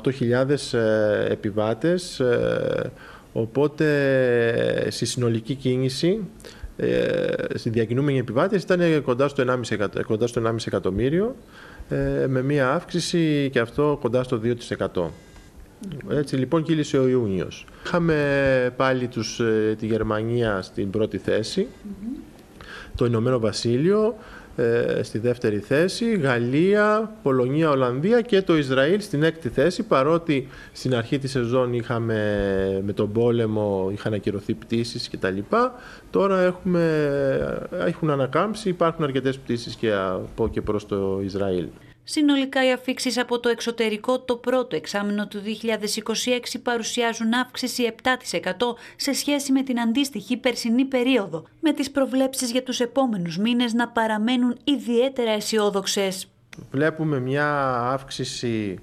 18.000 επιβάτες, οπότε στη συνολική κίνηση, στη διακινούμενη επιβάτες ήταν κοντά στο 1,5 εκατομμύριο, με μία αύξηση και αυτό κοντά στο 2%. Έτσι λοιπόν κύλησε ο Ιούνιος. Είχαμε πάλι τη Γερμανία στην πρώτη θέση, το Ηνωμένο Βασίλειο στη δεύτερη θέση, Γαλλία, Πολωνία, Ολλανδία και το Ισραήλ στην έκτη θέση, παρότι στην αρχή της σεζόν με τον πόλεμο είχαν ακυρωθεί πτήσεις κτλ. Τώρα έχουν ανακάμψει, υπάρχουν αρκετές πτήσεις και από και προς το Ισραήλ. Συνολικά οι αφίξεις από το εξωτερικό το πρώτο εξάμηνο του 2026 παρουσιάζουν αύξηση 7% σε σχέση με την αντίστοιχη περσινή περίοδο, με τις προβλέψεις για τους επόμενους μήνες να παραμένουν ιδιαίτερα αισιόδοξες. Βλέπουμε μια αύξηση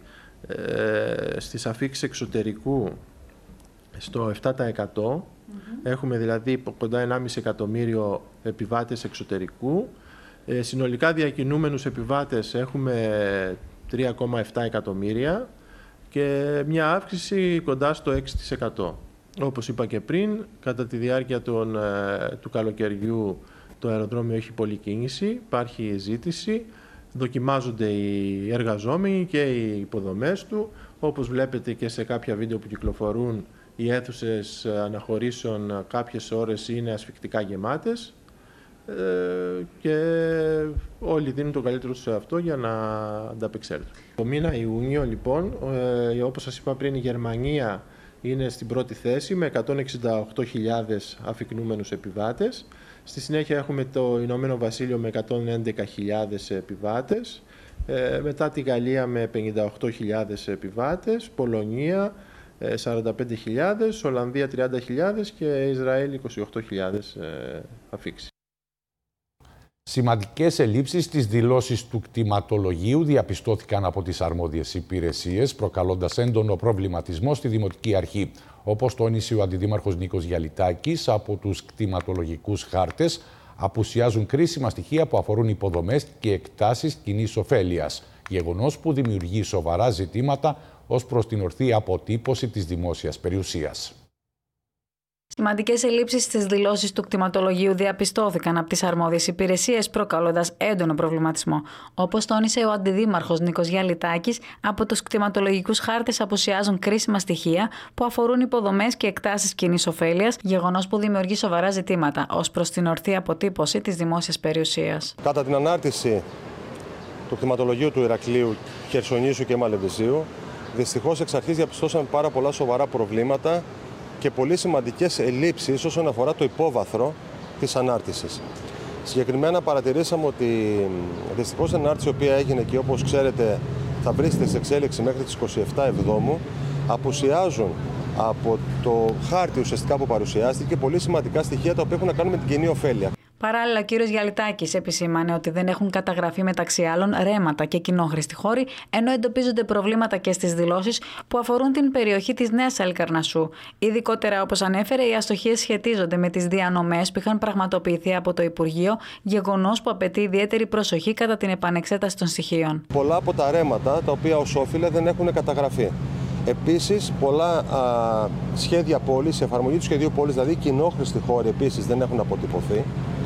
στις αφίξεις εξωτερικού στο 7%. Έχουμε δηλαδή κοντά 1,5 εκατομμύριο επιβάτες εξωτερικού. Συνολικά διακινούμενους επιβάτες έχουμε 3,7 εκατομμύρια και μια αύξηση κοντά στο 6%. Όπως είπα και πριν, κατά τη διάρκεια του καλοκαιριού το αεροδρόμιο έχει πολλή κίνηση, υπάρχει ζήτηση, δοκιμάζονται οι εργαζόμενοι και οι υποδομές του. Όπως βλέπετε και σε κάποια βίντεο που κυκλοφορούν, οι αίθουσες αναχωρήσεων κάποιες ώρες είναι ασφυκτικά γεμάτες. Και όλοι δίνουν το καλύτερο σε αυτό για να ανταπεξέλθουν. Το μήνα Ιούνιο, λοιπόν, όπως σας είπα πριν, η Γερμανία είναι στην πρώτη θέση με 168.000 αφικνούμενους επιβάτες. Στη συνέχεια έχουμε το Ηνωμένο Βασίλειο με 111.000 επιβάτες. Μετά τη Γαλλία με 58.000 επιβάτες, Πολωνία 45.000, Ολλανδία 30.000 και Ισραήλ 28.000 αφίξεις. Σημαντικές ελλείψεις στις δηλώσεις του κτηματολογίου διαπιστώθηκαν από τις αρμόδιες υπηρεσίες, προκαλώντας έντονο προβληματισμό στη Δημοτική Αρχή. Όπως τόνισε ο Αντιδήμαρχος Νίκος Γιαλιτάκης, από τους κτηματολογικούς χάρτες απουσιάζουν κρίσιμα στοιχεία που αφορούν υποδομές και εκτάσεις κοινής ωφέλειας, γεγονός που δημιουργεί σοβαρά ζητήματα ως προς την ορθή αποτύπωση της δημόσιας περιουσίας. Σημαντικές ελλείψεις στις δηλώσεις του κτηματολογίου διαπιστώθηκαν από τις αρμόδιες υπηρεσίες, προκαλώντας έντονο προβληματισμό. Όπως τόνισε ο Αντιδήμαρχος Νίκος Γιαλιτάκης, από τους κτηματολογικούς χάρτες απουσιάζουν κρίσιμα στοιχεία που αφορούν υποδομές και εκτάσεις κοινής ωφέλειας, γεγονός που δημιουργεί σοβαρά ζητήματα ως προς την ορθή αποτύπωση της δημόσιας περιουσίας. Κατά την ανάρτηση του κτηματολογίου του Ηρακλείου, Χερσονήσου και Μαλεβιζίου, δυστυχώς εξ αρχής διαπιστώσαμε πάρα πολλά σοβαρά προβλήματα και πολύ σημαντικές ελλείψεις όσον αφορά το υπόβαθρο της ανάρτησης. Συγκεκριμένα παρατηρήσαμε ότι δυστυχώς η ανάρτηση η οποία έγινε και όπως ξέρετε θα βρίσκεται σε εξέλιξη μέχρι τις 27 Εβδόμου, απουσιάζουν από το χάρτη ουσιαστικά που παρουσιάστηκε πολύ σημαντικά στοιχεία τα οποία έχουν να κάνουν με την κοινή ωφέλεια. Παράλληλα, ο κύριος Γιαλιτάκης επισήμανε ότι δεν έχουν καταγραφεί μεταξύ άλλων ρέματα και κοινόχρηστοι χώροι, ενώ εντοπίζονται προβλήματα και στις δηλώσεις που αφορούν την περιοχή της Νέας Αλικαρνασσού. Ειδικότερα, όπως ανέφερε, οι αστοχίες σχετίζονται με τις διανομές που είχαν πραγματοποιηθεί από το Υπουργείο, γεγονός που απαιτεί ιδιαίτερη προσοχή κατά την επανεξέταση των στοιχείων. Πολλά από τα ρέματα τα οποία ως όφιλε δεν έχουν καταγραφεί. Επίσης, πολλά σχέδια πόλης, εφαρμογή του σχεδίου πόλης, δηλαδή κοινόχρηστοι χώροι επίσης δεν έχουν αποτυπωθεί.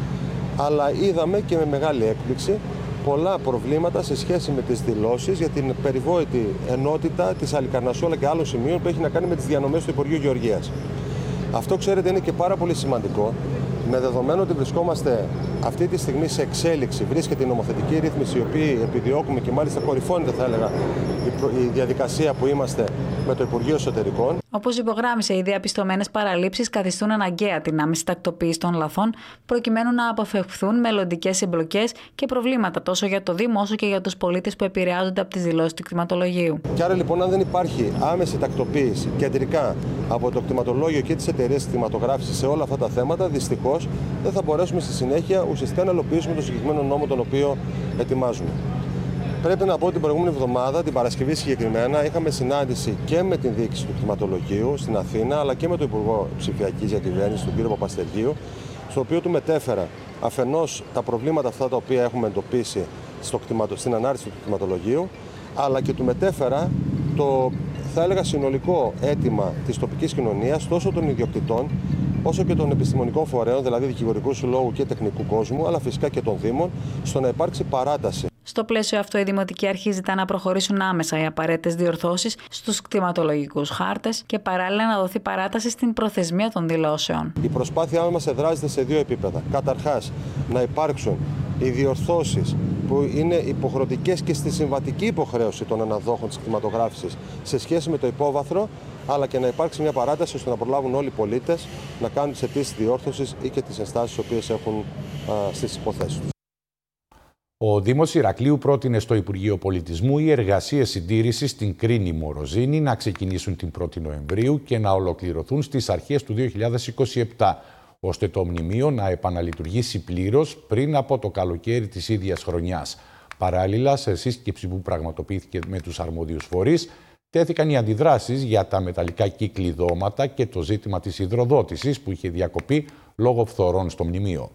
Αλλά είδαμε και με μεγάλη έκπληξη πολλά προβλήματα σε σχέση με τις δηλώσεις για την περιβόητη ενότητα της Αλικαρνασσού αλλά και άλλων σημείων που έχει να κάνει με τις διανομές του Υπουργείου Γεωργίας. Αυτό, ξέρετε, είναι και πάρα πολύ σημαντικό, με δεδομένο ότι βρισκόμαστε αυτή τη στιγμή σε εξέλιξη, βρίσκεται η νομοθετική ρύθμιση, η οποία επιδιώκουμε και μάλιστα κορυφώνεται, θα έλεγα, η διαδικασία που είμαστε με το Υπουργείο Εσωτερικών. Όπως υπογράμμισε, οι διαπιστωμένες παραλήψεις καθιστούν αναγκαία την άμεση τακτοποίηση των λαθών, προκειμένου να αποφευχθούν μελλοντικές εμπλοκές και προβλήματα τόσο για το Δήμο όσο και για τους πολίτες που επηρεάζονται από τις δηλώσεις του κτηματολογίου. Και άρα λοιπόν, αν δεν υπάρχει άμεση τακτοποίηση κεντρικά από το κτηματολόγιο και τις εταιρείες κτηματογράφησης σε όλα αυτά τα θέματα, δυστυχώς δεν θα μπορέσουμε στη συνέχεια ουσιαστικά να υλοποιήσουμε το συγκεκριμένο νόμο τον οποίο ετοιμάζουμε. Πρέπει να πω ότι την προηγούμενη εβδομάδα, την Παρασκευή συγκεκριμένα, είχαμε συνάντηση και με την διοίκηση του κτηματολογίου στην Αθήνα, αλλά και με τον Υπουργό Ψηφιακής Διακυβέρνησης, τον κύριο Παπαστεργίου, στο οποίο του μετέφερα αφενός τα προβλήματα αυτά τα οποία έχουμε εντοπίσει στην ανάρτηση του κτηματολογίου, αλλά και του μετέφερα το θα έλεγα, συνολικό αίτημα της τοπικής κοινωνίας, τόσο των ιδιοκτητών, όσο και των επιστημονικών φορέων, δηλαδή δικηγορικού συλλόγου και τεχνικού κόσμου, αλλά φυσικά και των Δήμων, στο να υπάρξει παράταση. Στο πλαίσιο αυτό, η Δημοτική Αρχή ζητά να προχωρήσουν άμεσα οι απαραίτητες διορθώσεις στους κτηματολογικούς χάρτες και παράλληλα να δοθεί παράταση στην προθεσμία των δηλώσεων. Η προσπάθειά μας εδράζεται σε δύο επίπεδα. Καταρχάς, να υπάρξουν οι διορθώσεις που είναι υποχρεωτικές και στη συμβατική υποχρέωση των αναδόχων της κτηματογράφησης σε σχέση με το υπόβαθρο, αλλά και να υπάρξει μια παράταση ώστε να προλάβουν όλοι οι πολίτες να κάνουν τις αιτήσεις διόρθωσης ή και τις ενστάσεις τις οποίες έχουν στις υποθέσεις τους. Ο Δήμος Ηρακλείου πρότεινε στο Υπουργείο Πολιτισμού οι εργασίες συντήρησης στην Κρίνη Μοροζίνη να ξεκινήσουν την 1η Νοεμβρίου και να ολοκληρωθούν στις αρχές του 2027, ώστε το μνημείο να επαναλειτουργήσει πλήρως πριν από το καλοκαίρι της ίδιας χρονιάς. Παράλληλα, σε σύσκεψη που πραγματοποιήθηκε με τους αρμόδιους φορείς, τέθηκαν οι αντιδράσεις για τα μεταλλικά κυκλειδώματα και το ζήτημα της υδροδότησης που είχε διακοπεί λόγω φθορών στο μνημείο.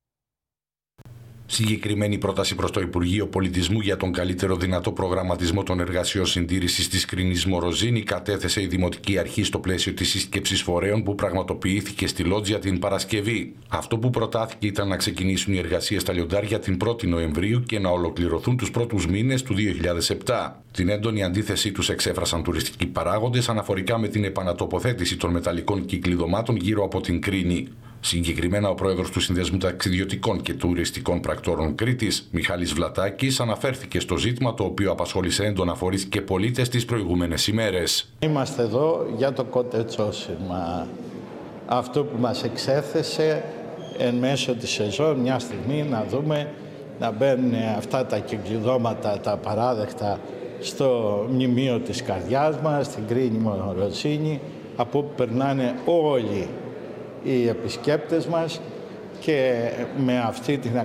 Συγκεκριμένη πρόταση προς το Υπουργείο Πολιτισμού για τον καλύτερο δυνατό προγραμματισμό των εργασιών συντήρησης της Κρίνης Μοροζίνη κατέθεσε η Δημοτική Αρχή στο πλαίσιο της σύσκεψης φορέων που πραγματοποιήθηκε στη Λότζια την Παρασκευή. Αυτό που προτάθηκε ήταν να ξεκινήσουν οι εργασίες στα λιοντάρια την 1η Νοεμβρίου και να ολοκληρωθούν τους πρώτους μήνες του 2007. Την έντονη αντίθεσή τους εξέφρασαν τουριστικοί παράγοντες αναφορικά με την επανατοποθέτηση των μεταλλικών κυκλειδωμάτων γύρω από την Κρίνη. Συγκεκριμένα, ο πρόεδρος του Συνδέσμου Ταξιδιωτικών και Τουριστικών Πρακτόρων Κρήτης, Μιχάλης Βλατάκης, αναφέρθηκε στο ζήτημα το οποίο απασχόλησε έντονα φορείς και πολίτες τις προηγούμενες ημέρες. Είμαστε εδώ για το κοτετσόσημα. Αυτό που μας εξέθεσε εν μέσω της σεζόν, μια στιγμή να δούμε να μπαίνουν αυτά τα κυκλειδώματα, τα απαράδεκτα, στο μνημείο της καρδιάς μας, στην Κρίνη Μοροζίνη, από όπου περνάνε όλοι οι επισκέπτες μας και με αυτή την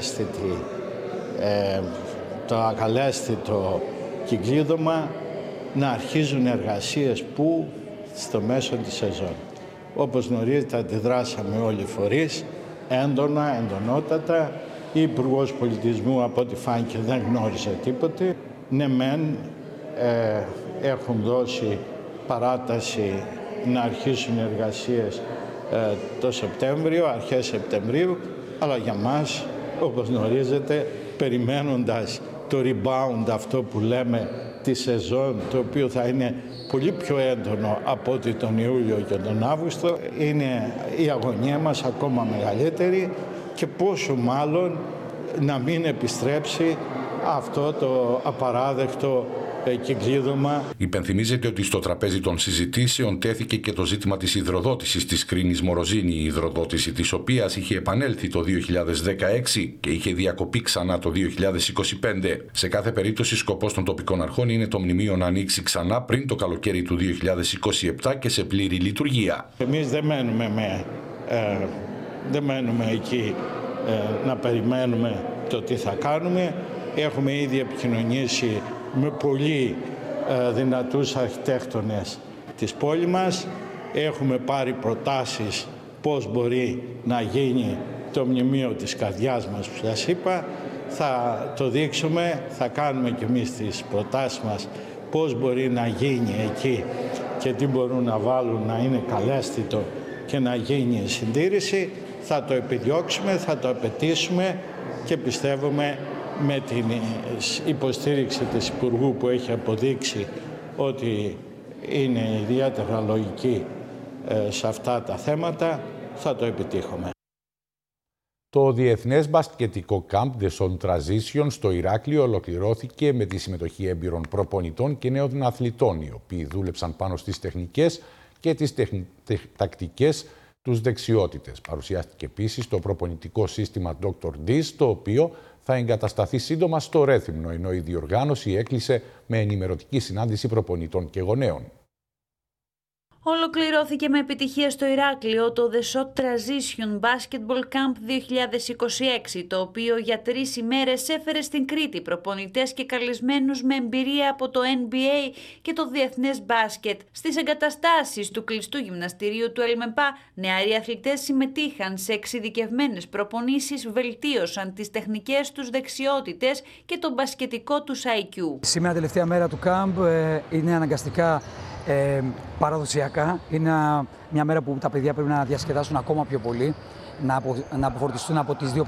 το ακαλέσθητο κυκλείδωμα να αρχίζουν εργασίες που στο μέσο της σεζόν. Όπως γνωρίζετε, αντιδράσαμε όλοι οι φορείς, έντονα, εντονότατα. Η Υπουργός Πολιτισμού, από ό,τι φάνηκε, δεν γνώριζε τίποτε. Ναι μεν, έχουν δώσει παράταση να αρχίσουν εργασίες το Σεπτέμβριο, αρχές Σεπτεμβρίου, αλλά για μας, όπως γνωρίζετε, περιμένοντας το rebound, αυτό που λέμε, τη σεζόν, το οποίο θα είναι πολύ πιο έντονο από ότι τον Ιούλιο και τον Αύγουστο, είναι η αγωνία μας ακόμα μεγαλύτερη και πόσο μάλλον να μην επιστρέψει αυτό το απαράδεκτο κυκλείδωμα. Υπενθυμίζεται ότι στο τραπέζι των συζητήσεων τέθηκε και το ζήτημα της υδροδότησης της Κρίνης Μοροζίνη, η υδροδότηση της οποίας είχε επανέλθει το 2016 και είχε διακοπεί ξανά το 2025. Σε κάθε περίπτωση, σκοπός των τοπικών αρχών είναι το μνημείο να ανοίξει ξανά πριν το καλοκαίρι του 2027 και σε πλήρη λειτουργία. Εμείς δεν μένουμε εκεί να περιμένουμε το τι θα κάνουμε. Έχουμε ήδη επικοινωνήσει με πολύ δυνατούς αρχιτέκτονες της πόλης μας. Έχουμε πάρει προτάσεις πώς μπορεί να γίνει το μνημείο της καρδιάς μας που σας είπα. Θα το δείξουμε, θα κάνουμε και εμείς τις προτάσεις μας πώς μπορεί να γίνει εκεί και τι μπορούν να βάλουν να είναι καλέσθητο και να γίνει η συντήρηση. Θα το επιδιώξουμε, θα το απαιτήσουμε και πιστεύουμε με την υποστήριξη της Υπουργού που έχει αποδείξει ότι είναι ιδιαίτερα λογική σε αυτά τα θέματα, θα το επιτύχουμε. Το Διεθνές Μπασκετικό Camp The Zone Transition στο Ηράκλειο ολοκληρώθηκε με τη συμμετοχή έμπειρων προπονητών και νέων αθλητών, οι οποίοι δούλεψαν πάνω στις τεχνικές και τις τακτικές τους δεξιότητες. Παρουσιάστηκε επίσης το προπονητικό σύστημα Dr. Diz, το οποίο θα εγκατασταθεί σύντομα στο Ρέθυμνο, ενώ η διοργάνωση έκλεισε με ενημερωτική συνάντηση προπονητών και γονέων. Ολοκληρώθηκε με επιτυχία στο Ηράκλειο το The Shot Transition Basketball Camp 2026, το οποίο για 3 ημέρες έφερε στην Κρήτη προπονητές και καλεσμένους με εμπειρία από το NBA και το διεθνές μπάσκετ. Στις εγκαταστάσεις του κλειστού γυμναστηρίου του ΕΛΜΕΠΑ, νεαροί αθλητές συμμετείχαν σε εξειδικευμένες προπονήσεις, βελτίωσαν τις τεχνικές τους δεξιότητες και το μπασκετικό τους IQ. Σήμερα τελευταία μέρα του camp είναι αναγκαστικά Παραδοσιακά είναι μια μέρα που τα παιδιά πρέπει να διασκεδάσουν ακόμα πιο πολύ, να αποφορτιστούν από τις δύο